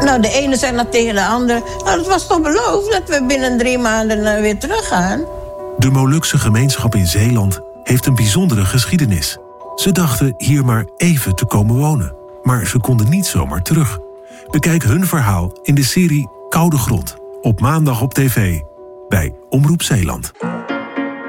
Nou, de ene zei dat tegen de andere. Nou, het was toch beloofd dat we binnen 3 maanden weer teruggaan. De Molukse gemeenschap in Zeeland heeft een bijzondere geschiedenis. Ze dachten hier maar even te komen wonen. Maar ze konden niet zomaar terug. Bekijk hun verhaal in de serie Koude Grond. Op maandag op tv. Bij Omroep Zeeland.